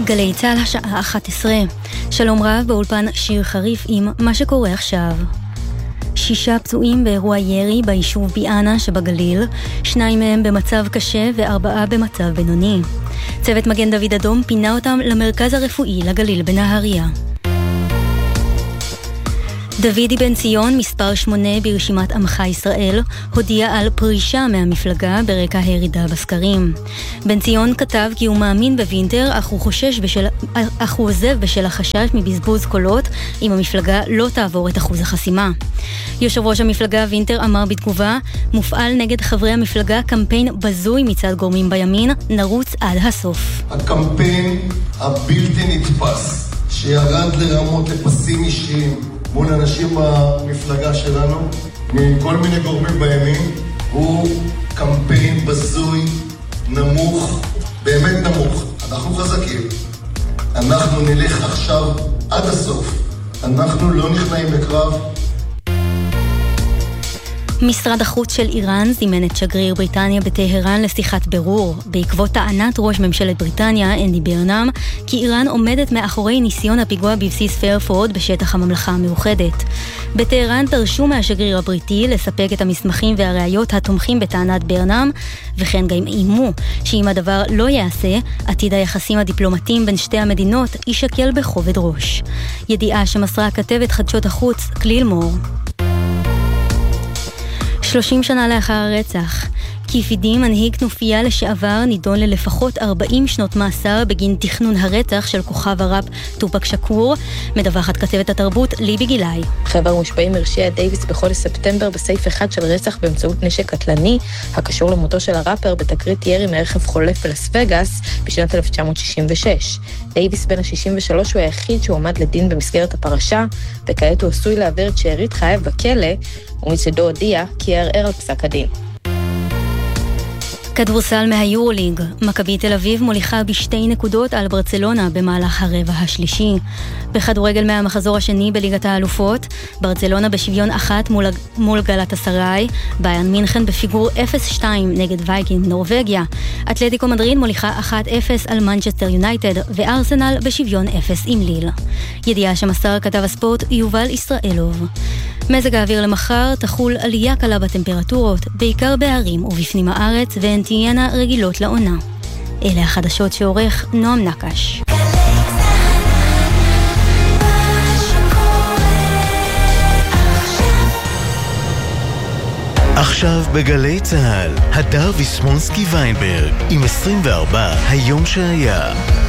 גלי צהל השעה 11. שלום רב, באולפן שיר חריף עם מה שקורה עכשיו. 6 פצועים באירוע ירי ביישוב ביאנה שבגליל, 2 מהם במצב קשה ו4 במצב בינוני. צוות מגן דוד אדום פינה אותם למרכז הרפואי לגליל בנהריה. דוידי בן ציון, מספר 8 ברשימת עמך ישראל, הודיע על פרישה מהמפלגה ברקע הירידה בסקרים. בן ציון כתב כי הוא מאמין בווינטר, אך הוא עוזב בשל החשש מבזבוז קולות אם המפלגה לא תעבור את אחוז החסימה. יושב ראש המפלגה וינטר אמר בתגובה, מופעל נגד חברי המפלגה קמפיין בזוי מצד גורמים בימין, נרוץ עד הסוף. הקמפיין הבלתי נתפס שירד לרמות לפסים אישיים מול אנשים במפלגה שלנו, מכל מיני גורמים בימין, הוא קמפיין בזוי, נמוך, באמת נמוך. אנחנו חזקים. אנחנו נלך עכשיו עד הסוף. אנחנו לא נכנעים בקרב. משרד החוץ של איראן זימן את שגריר בריטניה בטהרן לשיחת בירור, בעקבות טענת ראש ממשלת בריטניה, אנדי ברנם, כי איראן עומדת מאחורי ניסיון הפיגוע בבסיס פיירפורד בשטח הממלכה המאוחדת. בטהרן דרשו מהשגריר הבריטי לספק את המסמכים והראיות התומכים בטענת ברנם, וכן גם איימו שאם הדבר לא יעשה, עתיד היחסים הדיפלומטיים בין שתי המדינות יישקל בכובד ראש. ידיעה שמסרה כתבת חדשות החוץ קליל מור. 30 שנה לאחר הרצח, קיפידי, מנהיג כנופיה לשעבר, נידון ללפחות 40 שנות מאסר בגין תכנון הרצח של כוכב הראפ טופק שקור, מדווחת כתבת התרבות ליבי גילאי. חבר מושפעים הרשיע את דייוויס בחודש ספטמבר בסעיף אחד של רצח באמצעות נשק קטלני, הקשור למותו של הראפר בתקרית ירי מרכב חולף בלס וגאס בשנת 1966. דייוויס בן ה-63 הוא היחיד שהועמד לדין במסגרת הפרשה, וכעת הוא עשוי להעביר את שארית חייו בכלא, ומצדו הודיע כי יערער על פסק הדין. כדורסל מהיורוליג, מכבי תל אביב מוליכה ב2 נקודות על ברצלונה במהלך הרבע השלישי. בכדורגל מהמחזור השני בליגת האלופות, ברצלונה בשוויון 1 מול גלאטסראי, ביירן מינכן בפיגור 0-2 נגד וייקינג נורווגיה, אתלטיקו מדריד מוליכה 1-0 על מנצ'סטר יונייטד, וארסנל בשוויון 0 עם ליל. ידיעה שמסר כתב הספורט יובל ישראלוב. מזג האוויר למחר, תחול עלייה קלה בטמפרטורות, בעיקר בערים ובפנים הארץ, והן תהיינה רגילות לעונה. אלה החדשות שעורך נועם נקש. עכשיו בגלי צהל, הדר ויסמונסקי ויינברג, עם 24 היום שהיה.